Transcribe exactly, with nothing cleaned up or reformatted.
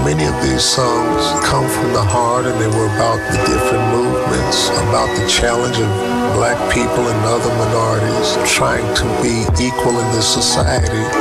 Many of these songs come from the heart, and they were about the different movements, about the challenge of black people and other minorities trying to be equal in this society.